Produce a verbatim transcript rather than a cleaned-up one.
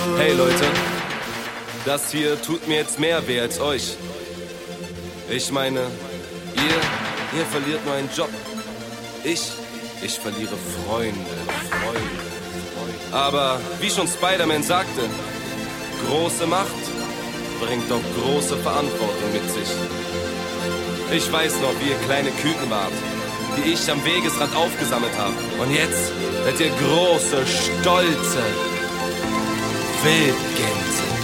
Hey Leute, das hier tut mir jetzt mehr weh als euch. Ich meine, ihr, ihr verliert nur einen Job. Ich, ich verliere Freunde, Freunde, Freunde. Aber wie schon Spider-Man sagte, große Macht bringt auch große Verantwortung mit sich. Ich weiß noch, wie ihr kleine Küken wart, die ich am Wegesrand aufgesammelt habe. Und jetzt seid ihr große, stolze Wildgänse.